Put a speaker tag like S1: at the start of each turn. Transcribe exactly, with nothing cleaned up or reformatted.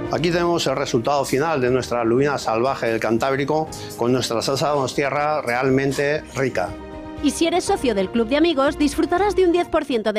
S1: Aquí tenemos el resultado final de nuestra lubina salvaje del Cantábrico con nuestra salsa donostierra realmente rica.
S2: Y si eres socio del Club de Amigos, disfrutarás de un diez por ciento de